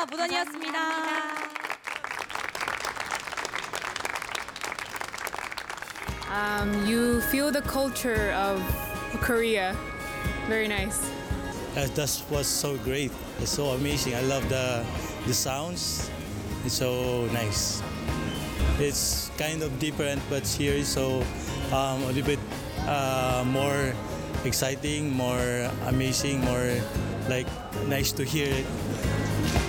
감사합니다. 무던이었습니다. You feel the culture of Korea. Very nice. That was so great. It's so amazing. I love the sounds. It's so nice. It's kind of different, but here is so a little bit more exciting, more amazing, more like nice to hear it.